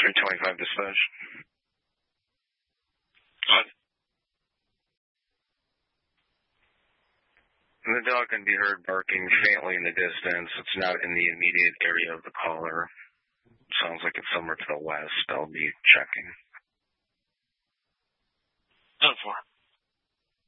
325 dispatch. What? The dog can be heard barking faintly in the distance. It's not in the immediate area of the caller. Sounds like it's somewhere to the west. I'll be checking. 10-4.